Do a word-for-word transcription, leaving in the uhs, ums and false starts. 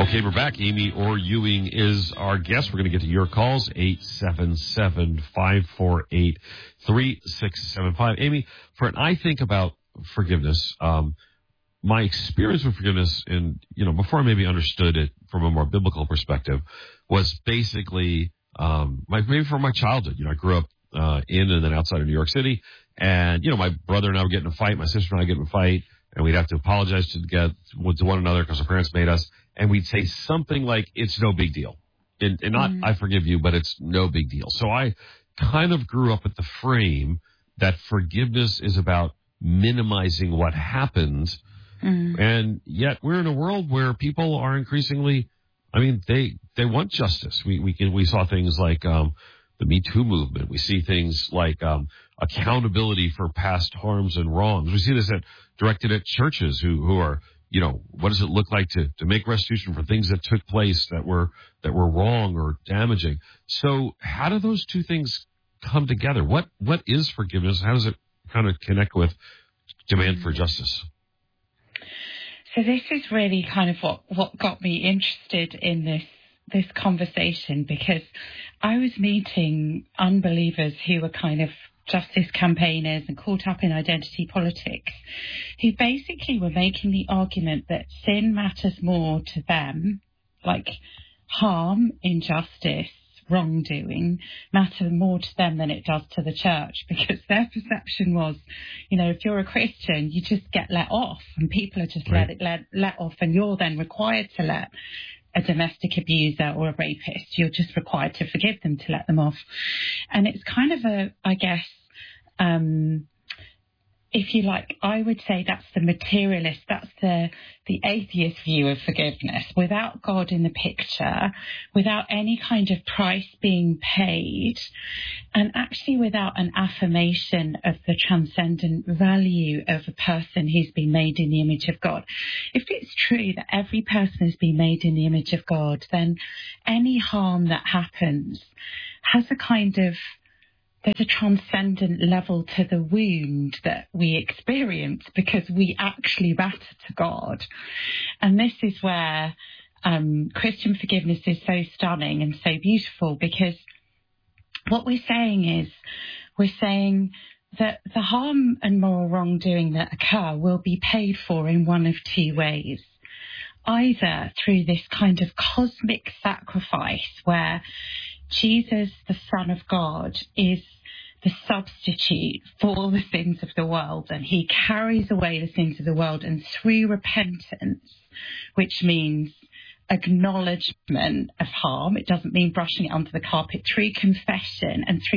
Okay, we're back. Amy Orr Ewing is our guest. We're going to get to your calls, eight seven seven, five four eight, three six seven five. Amy, for an I think about forgiveness, um, my experience with forgiveness, and you know, before I maybe understood it from a more biblical perspective, was basically um, my maybe from my childhood. You know, I grew up uh, in and then outside of New York City, and you know, my brother and I would get in a fight, my sister and I get in a fight, and we'd have to apologize to get to one another because our parents made us, and we'd say something like, "It's no big deal," and, and not mm. "I forgive you," but it's no big deal. So I kind of grew up with the frame that forgiveness is about minimizing what happened. Mm. And yet we're in a world where people are increasingly, I mean, they, they want justice. We, we can, we saw things like, um, the Me Too movement. We see things like, um, accountability for past harms and wrongs. We see this at, directed at churches who, who are, you know, what does it look like to, to make restitution for things that took place that were, that were wrong or damaging? So how do those two things come together? What, what is forgiveness? How does it kind of connect with demand for justice? So this is really kind of what, what got me interested in this this conversation, because I was meeting unbelievers who were kind of justice campaigners and caught up in identity politics, who basically were making the argument that sin matters more to them, like harm, injustice, wrongdoing matter more to them than it does to the church, because their perception was, you know, if you're a Christian, you just get let off, and people are just right. let it let let off, and you're then required to let a domestic abuser or a rapist, you're just required to forgive them to let them off. And it's kind of a, I guess, um, if you like, I would say that's the materialist, that's the the atheist view of forgiveness. Without God in the picture, without any kind of price being paid, and actually without an affirmation of the transcendent value of a person who's been made in the image of God. If it's true that every person has been made in the image of God, then any harm that happens has a kind of there's a transcendent level to the wound that we experience, because we actually matter to God. And this is where um, Christian forgiveness is so stunning and so beautiful, because what we're saying is we're saying that the harm and moral wrongdoing that occur will be paid for in one of two ways. Either through this kind of cosmic sacrifice where Jesus, the Son of God, is the substitute for all the sins of the world, and he carries away the sins of the world, and through repentance, which means acknowledgement of harm, it doesn't mean brushing it under the carpet, through confession and through